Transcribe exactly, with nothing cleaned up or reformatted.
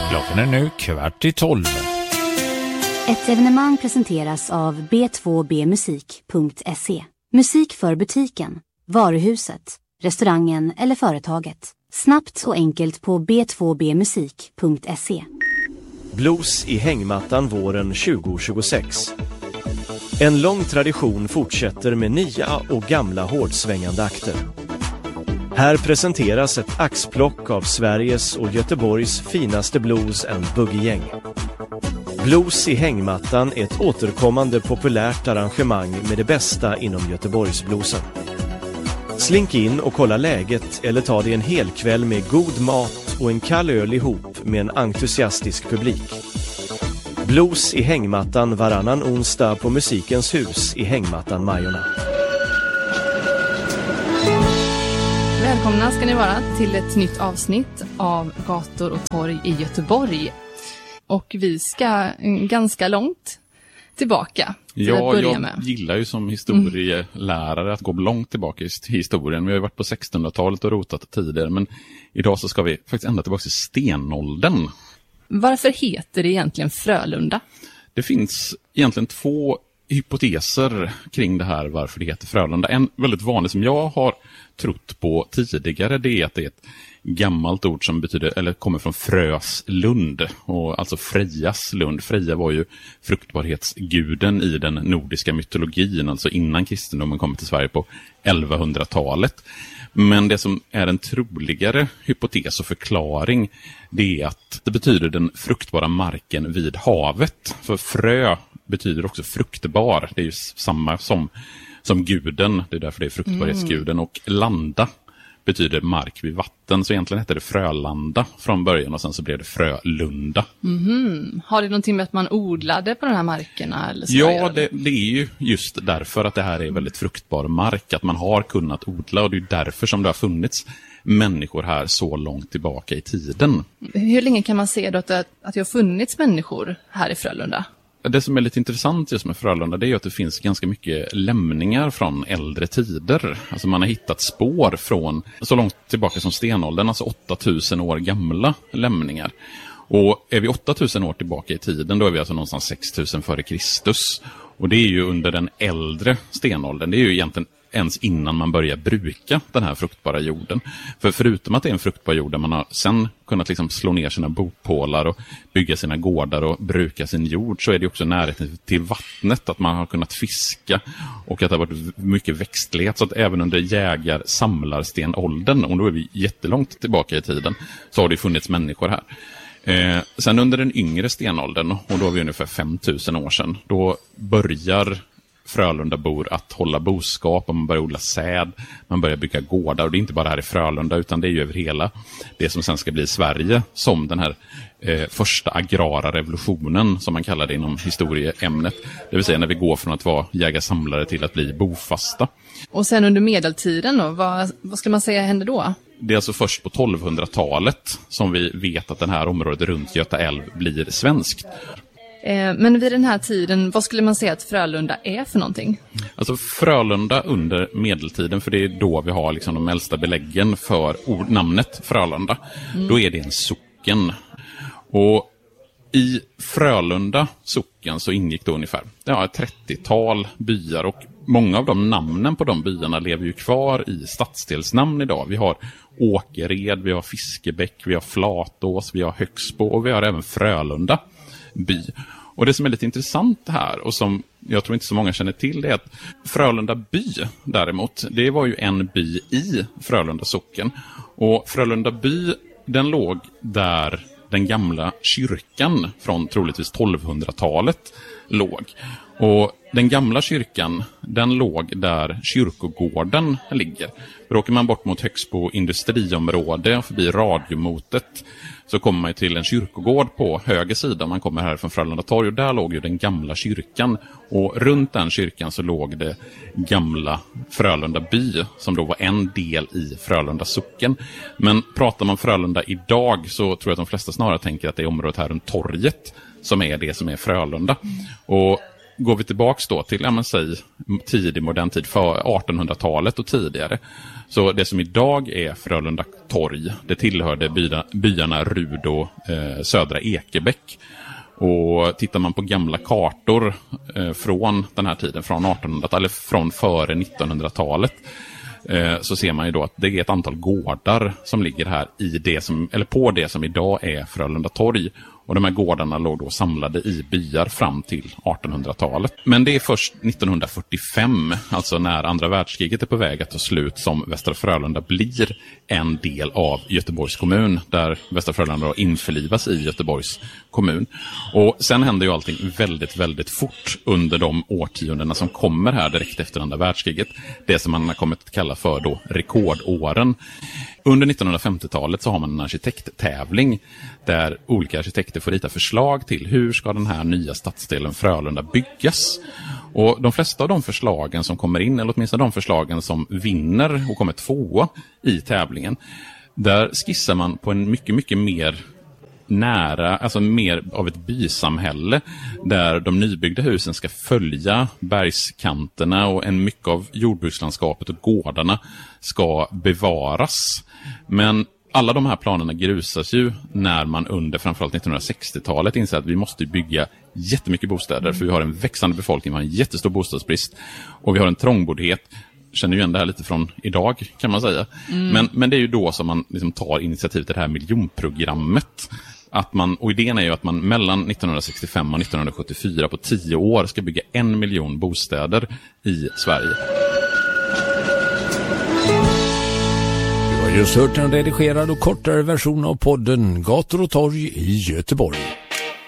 Klockan är nu kvart i tolv. Ett evenemang presenteras av b två b musik punkt se. Musik för butiken, varuhuset, restaurangen eller företaget. Snabbt och enkelt på b två b musik punkt se. Blues i hängmattan våren tjugo tjugosex. En lång tradition fortsätter med nya och gamla hårdsvängande akter. Här presenteras ett axplock av Sveriges och Göteborgs finaste blues and boogie-gäng. Blues i hängmattan är ett återkommande populärt arrangemang med det bästa inom Göteborgsbluesen. Slink in och kolla läget eller ta dig en hel kväll med god mat och en kall öl ihop med en entusiastisk publik. Blues i hängmattan varannan onsdag på Musikens hus i Hängmattan Majorna. Välkomna ska ni vara till ett nytt avsnitt av Gator och torg i Göteborg. Och vi ska ganska långt tillbaka. Ja, jag med. gillar ju som historielärare mm. att gå långt tillbaka i historien. Vi har ju varit på sextonhundratalet och rotat tidigare, men idag så ska vi faktiskt ända tillbaka till stenåldern. Varför heter det egentligen Frölunda? Det finns egentligen två hypoteser kring det här varför det heter Frölunda. En väldigt vanlig som jag har trott på tidigare, det är att det är ett gammalt ord som betyder, eller kommer från Fröslund, och alltså Frejas lund. Freja var ju fruktbarhetsguden i den nordiska mytologin, alltså innan kristendomen kom till Sverige på elvahundratalet. Men det som är en troligare hypotes och förklaring, det är att det betyder den fruktbara marken vid havet. För frö betyder också fruktbar, det är ju samma som, som guden, det är därför det är fruktbarhetsguden. Mm. Och landa betyder mark vid vatten, så egentligen hette det Frölanda från början och sen så blev det Frölunda. Mm-hmm. Har det någonting med att man odlade på de här markerna? Eller så ja, det, det är ju just därför att det här är väldigt fruktbar mark, att man har kunnat odla, och det är därför som det har funnits människor här så långt tillbaka i tiden. Hur länge kan man se då att det, att det har funnits människor här i Frölunda? Det som är lite intressant just med Frölunda, det är ju att det finns ganska mycket lämningar från äldre tider. Alltså man har hittat spår från så långt tillbaka som stenåldern, alltså åtta tusen år gamla lämningar. Och är vi åtta tusen år tillbaka i tiden, då är vi alltså någonstans sex tusen före Kristus. Och det är ju under den äldre stenåldern, det är ju egentligen ens innan man börjar bruka den här fruktbara jorden. För förutom att det är en fruktbar jord där man har sen kunnat liksom slå ner sina bopålar och bygga sina gårdar och bruka sin jord, så är det också närheten till vattnet, att man har kunnat fiska och att det har varit mycket växtlighet. Så att även under jägar-samlarstenåldern, och då är vi jättelångt tillbaka i tiden, så har det funnits människor här. Eh, sen under den yngre stenåldern, och då är vi ungefär fem tusen år sedan, då börjar Frölunda bor att hålla boskap, och man börjar odla säd, man börjar bygga gårdar, och det är inte bara här i Frölunda utan det är ju över hela det som sen ska bli Sverige som den här eh, första agrara revolutionen som man kallar det inom historieämnet, det vill säga när vi går från att vara jägarsamlare till att bli bofasta. Och sen under medeltiden då, vad, vad ska man säga hände då? Det är alltså först på tolvhundratalet som vi vet att den här området runt Göta älv blir svenskt. Men vid den här tiden, vad skulle man säga att Frölunda är för någonting? Alltså Frölunda under medeltiden, för det är då vi har liksom de äldsta beläggen för ord, namnet Frölunda. Mm. Då är det en socken. Och i Frölunda socken så ingick då ungefär ja, ett trettiotal byar, och många av de namnen på de byarna lever ju kvar i stadsdelsnamn idag. Vi har Åkered, vi har Fiskebäck, vi har Flatås, vi har Högsbo, och vi har även Frölunda by. Och det som är lite intressant här, och som jag tror inte så många känner till, det är att Frölunda by däremot, det var ju en by i Frölunda socken. Och Frölunda by, den låg där den gamla kyrkan från troligtvis tolvhundratalet låg. Och den gamla kyrkan, den låg där kyrkogården ligger. För åker man bort mot Högsbo industriområde och förbi radiomotet, så kommer man till en kyrkogård på höger sida. Man kommer här från Frölunda torg, och där låg ju den gamla kyrkan. Och runt den kyrkan så låg det gamla Frölunda by, som då var en del i Frölunda socken. Men pratar man Frölunda idag, så tror jag att de flesta snarare tänker att det är området här runt torget som är det som är Frölunda. Mm. Och går vi tillbaks då till, ja men säg, tidig modern tid, för artonhundratalet och tidigare. Så det som idag är Frölunda torg, det tillhörde byarna, byarna Rud och eh, Södra Ekebäck. Och tittar man på gamla kartor eh, från den här tiden, från artonhundratalet eller från före nittonhundratalet, eh, så ser man ju då att det är ett antal gårdar som ligger här i det som, eller på det som idag är Frölunda torg. Och de här gårdarna låg då samlade i byar fram till artonhundratalet. Men det är först nittonhundrafyrtiofem, alltså när andra världskriget är på väg att ta slut, som Västra Frölunda blir en del av Göteborgs kommun, där Västra Frölunda då införlivas i Göteborgs kommun. Och sen händer ju allting väldigt, väldigt fort under de årtiondena som kommer här direkt efter andra världskriget. Det som man har kommit att kalla för då rekordåren. Under nittonhundrafemtiotalet så har man en arkitekttävling där olika arkitekter får rita förslag till hur ska den här nya stadsdelen Frölunda byggas. Och de flesta av de förslagen som kommer in, eller åtminstone de förslagen som vinner och kommer tvåa i tävlingen, där skissar man på en mycket, mycket mer nära, alltså mer av ett bysamhälle där de nybyggda husen ska följa bergskanterna och en mycket av jordbrukslandskapet och gårdarna ska bevaras. Men alla de här planerna grusas ju när man under framförallt nittonhundrasextiotalet inser att vi måste bygga jättemycket bostäder, för vi har en växande befolkning, vi har en jättestor bostadsbrist och vi har en trångboddhet. Känner ju igen det här lite från idag, kan man säga. Mm. Men, men det är ju då som man liksom tar initiativ till det här miljonprogrammet. Att man, och idén är ju att man mellan nittonhundrasextiofem och nittonhundrasjuttiofyra på tio år ska bygga en miljon bostäder i Sverige. Du har just hört en redigerad och kortare version av podden Gator och torg i Göteborg.